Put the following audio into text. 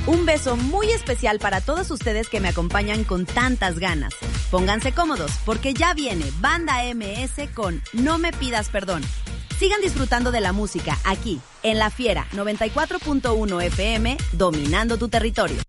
Un beso muy especial para todos ustedes que me acompañan con tantas ganas. Pónganse cómodos porque ya viene Banda MS con No Me Pidas Perdón. Sigan disfrutando de la música aquí, en La Fiera 94.1 FM, dominando tu territorio.